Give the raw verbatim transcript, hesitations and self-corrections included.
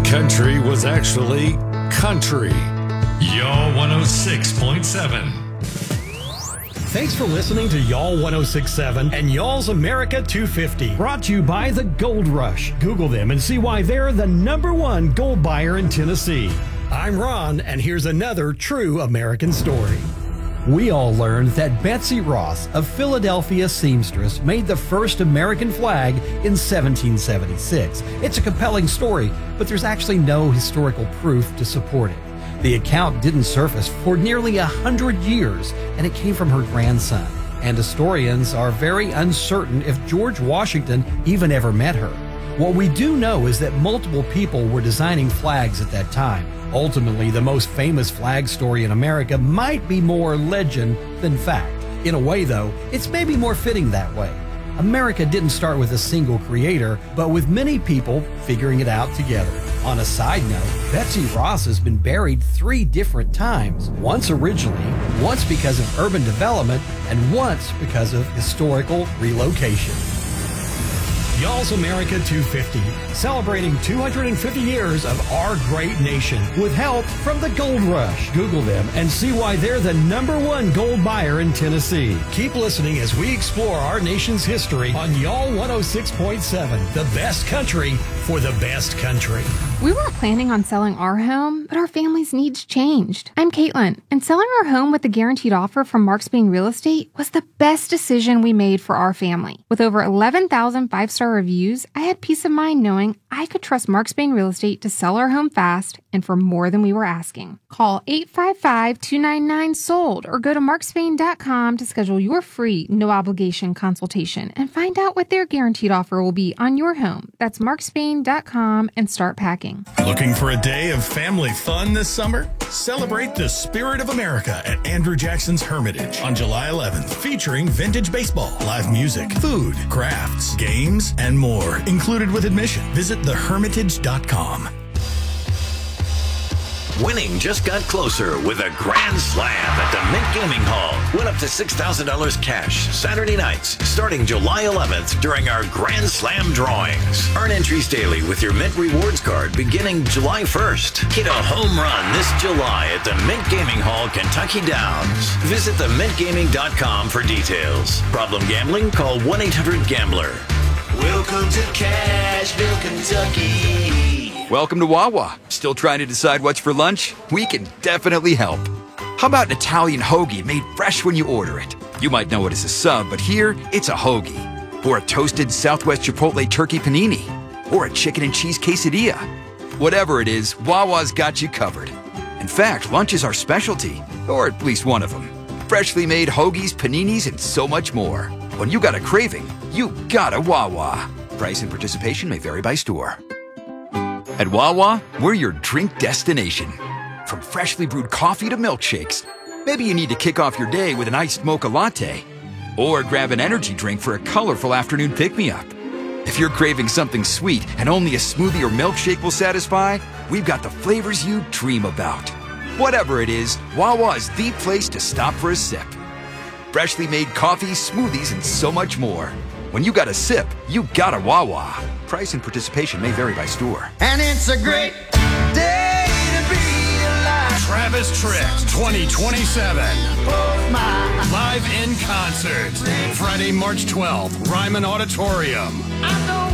country was actually country. Y'all one oh six point seven. Thanks for listening to Y'all one oh six point seven and Y'all's America two fifty. Brought to you by the Gold Rush. Google them and see why they're the number one gold buyer in Tennessee. I'm Ron, and here's another true American story. We all learned that Betsy Ross, a Philadelphia seamstress, made the first American flag in seventeen seventy-six. It's a compelling story, but there's actually no historical proof to support it. The account didn't surface for nearly a hundred years, and it came from her grandson. And historians are very uncertain if George Washington even ever met her. What we do know is that multiple people were designing flags at that time. Ultimately, the most famous flag story in America might be more legend than fact. In a way, though, it's maybe more fitting that way. America didn't start with a single creator, but with many people figuring it out together. On a side note, Betsy Ross has been buried three different times. Once originally, once because of urban development, and once because of historical relocation. Y'all's America two fifty, celebrating two hundred fifty years of our great nation with help from the Gold Rush. Google them and see why they're the number one gold buyer in Tennessee. Keep listening as we explore our nation's history on Y'all one oh six point seven, the best country for the best country. We weren't planning on selling our home, but our family's needs changed. I'm Caitlin, and selling our home with a guaranteed offer from Mark Spain Real Estate was the best decision we made for our family. With over eleven thousand five-star reviews, I had peace of mind knowing I could trust Mark Spain Real Estate to sell our home fast and for more than we were asking. Call eight five five, two nine nine, sold or go to mark spain dot com to schedule your free, no-obligation consultation and find out what their guaranteed offer will be on your home. That's mark spain dot com and start packing. Looking for a day of family fun this summer? Celebrate the spirit of America at Andrew Jackson's Hermitage on July eleventh, featuring vintage baseball, live music, food, crafts, games, and more, included with admission. Visit the hermitage dot com. Winning just got closer with a grand slam at the Mint Gaming Hall. Win up to six thousand dollars cash Saturday nights starting July eleventh during our Grand Slam drawings. Earn entries daily with your Mint Rewards card beginning July first. Hit a home run this July at the Mint Gaming Hall, Kentucky Downs. Visit the mint gaming dot com for details. Problem gambling? Call one eight hundred gambler. Welcome to Cashville, Kentucky. Welcome to Wawa. Still trying to decide what's for lunch? We can definitely help. How about an Italian hoagie made fresh when you order it? You might know it as a sub, but here, it's a hoagie. Or a toasted Southwest Chipotle turkey panini. Or a chicken and cheese quesadilla. Whatever it is, Wawa's got you covered. In fact, lunch is our specialty, or at least one of them. Freshly made hoagies, paninis, and so much more. When you got a craving, you got a Wawa. Price and participation may vary by store. At Wawa, we're your drink destination. From freshly brewed coffee to milkshakes. Maybe you need to kick off your day with an iced mocha latte. Or grab an energy drink for a colorful afternoon pick-me-up. If you're craving something sweet and only a smoothie or milkshake will satisfy, we've got the flavors you dream about. Whatever it is, Wawa is the place to stop for a sip. Freshly made coffee, smoothies, and so much more. When you got a sip, you got a Wawa. Price and participation may vary by store. And it's a great day to be alive. Travis Tritt twenty twenty-seven. Live in concert. Friday, March twelfth, Ryman Auditorium.